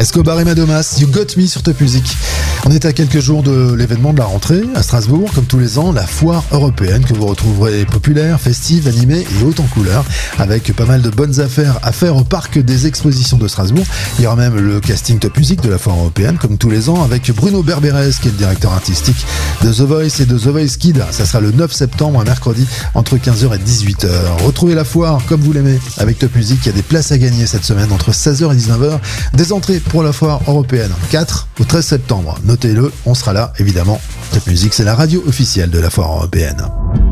Escobar et Madomas, You Got Me sur Top Music. On est à quelques jours de l'événement de la rentrée à Strasbourg, comme tous les ans, la foire européenne que vous retrouverez populaire, festive, animée et haute en couleurs, avec pas mal de bonnes affaires à faire au parc des expositions de Strasbourg. Il y aura même le casting Top Music de la foire européenne, comme tous les ans, avec Bruno Berberes, qui est le directeur artistique de The Voice et de The Voice Kids. Ça sera le 9 septembre, un mercredi, entre 15h et 18h. Retrouvez la foire comme vous l'aimez avec Top Music. Il y a des places à gagner cette semaine entre 16h et 19h. Des entrées pour la foire européenne, 4 au 13 septembre. Notez-le, on sera là, évidemment. Top Music, c'est la radio officielle de la foire européenne.